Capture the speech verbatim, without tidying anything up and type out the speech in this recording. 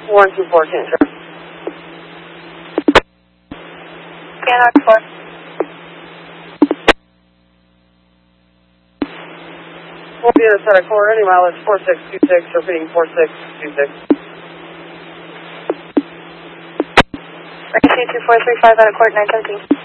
one two four, can't turn. Scan out four. We'll be in a set of quarter any mile, it's four six two six, repeating four six two six. Legacy two four three five out of court nine seventeen.